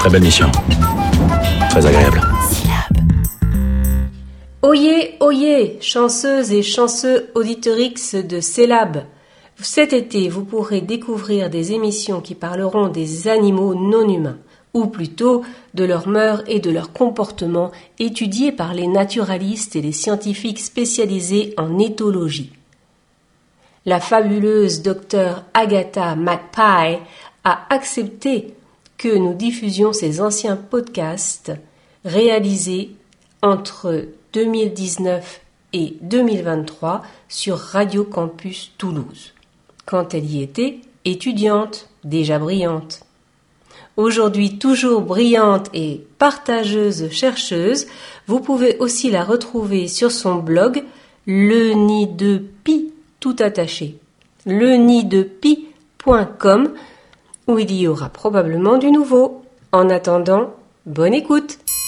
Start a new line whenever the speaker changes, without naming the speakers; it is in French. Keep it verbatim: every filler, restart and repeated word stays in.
très belle mission. Très agréable.
Oyez, oyez, chanceuses et chanceux auditorix de Célab. Cet été, vous pourrez découvrir des émissions qui parleront des animaux non humains, ou plutôt de leurs mœurs et de leurs comportements étudiés par les naturalistes et les scientifiques spécialisés en éthologie. La fabuleuse docteure Agatha McPie a accepté que nous diffusions ces anciens podcasts réalisés entre deux mille dix-neuf et deux mille vingt-trois sur Radio Campus Toulouse, quand elle y était étudiante, déjà brillante. Aujourd'hui toujours brillante et partageuse chercheuse, vous pouvez aussi la retrouver sur son blog Le Nid de Pie, tout attaché, le nid de pie point com, où il y aura probablement du nouveau. En attendant, bonne écoute!